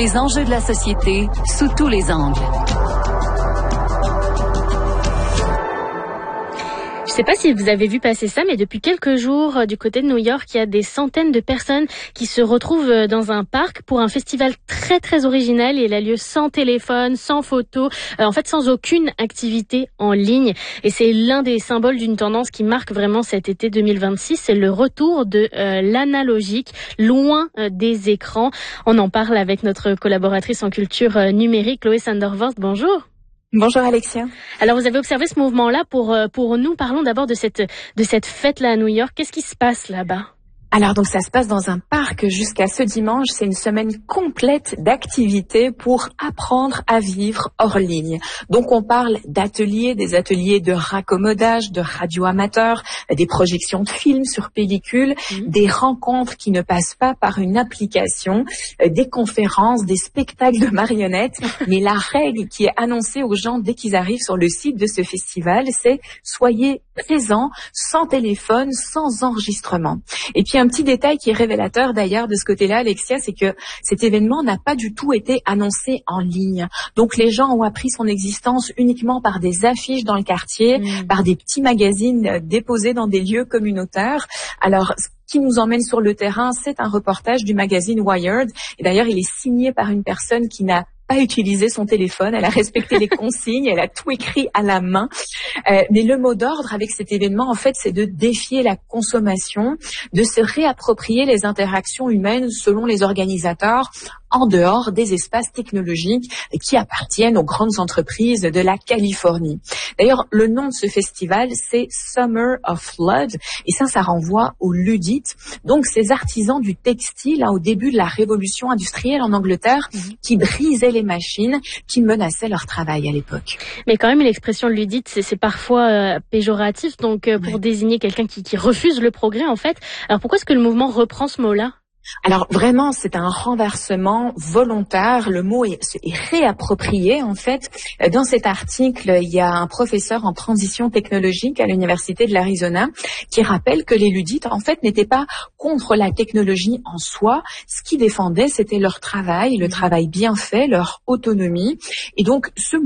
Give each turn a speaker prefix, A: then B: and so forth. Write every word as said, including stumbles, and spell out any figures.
A: Les enjeux de la société sous tous les angles.
B: Je ne sais pas si vous avez vu passer ça, mais depuis quelques jours, euh, du côté de New York, il y a des centaines de personnes qui se retrouvent euh, dans un parc pour un festival très très original. Il a lieu sans téléphone, sans photo, euh, en fait sans aucune activité en ligne. Et c'est l'un des symboles d'une tendance qui marque vraiment cet été deux mille vingt-six. C'est le retour de euh, l'analogique, loin euh, des écrans. On en parle avec notre collaboratrice en culture euh, numérique, Chloé Sandervorst. Bonjour.
C: Bonjour Alexia.
B: Alors vous avez observé ce mouvement-là pour pour nous. Parlons d'abord de cette de cette fête-là à New York. Qu'est-ce qui se passe là-bas ?
C: Alors donc ça se passe dans un parc jusqu'à ce dimanche. C'est une semaine complète d'activités pour apprendre à vivre hors ligne. Donc on parle d'ateliers, des ateliers de raccommodage, de radio amateur, des projections de films sur pellicule, mmh. des rencontres qui ne passent pas par une application, des conférences, des spectacles de marionnettes. Mais la règle qui est annoncée aux gens dès qu'ils arrivent sur le site de ce festival, c'est soyez présents, sans téléphone, sans enregistrement. Et puis un petit détail qui est révélateur d'ailleurs de ce côté-là, Alexia, c'est que cet événement n'a pas du tout été annoncé en ligne. Donc les gens ont appris son existence uniquement par des affiches dans le quartier, mmh. par des petits magazines déposés dans des lieux communautaires. Alors ce qui nous emmène sur le terrain, c'est un reportage du magazine Wired. Et d'ailleurs, il est signé par une personne qui n'a pas utilisé son téléphone, elle a respecté les consignes, elle a tout écrit à la main. Euh, mais le mot d'ordre avec cet événement, en fait, c'est de défier la consommation, de se réapproprier les interactions humaines selon les organisateurs en dehors des espaces technologiques qui appartiennent aux grandes entreprises de la Californie. D'ailleurs, le nom de ce festival, c'est Summer of Flood, et ça, ça renvoie aux Luddites. Donc, ces artisans du textile, hein, au début de la révolution industrielle en Angleterre, mmh. qui brisaient les machines, qui menaçaient leur travail à l'époque.
B: Mais quand même, l'expression luddite, c'est, c'est parfois euh, péjoratif, donc euh, pour ouais. désigner quelqu'un qui, qui refuse le progrès, en fait. Alors, pourquoi est-ce que le mouvement reprend ce mot-là ?
C: Alors vraiment, c'est un renversement volontaire. Le mot est, est réapproprié en fait. Dans cet article, il y a un professeur en transition technologique à l'université de l'Arizona qui rappelle que les luddites en fait n'étaient pas contre la technologie en soi. Ce qu'ils défendaient, c'était leur travail, le travail bien fait, leur autonomie. Et donc ce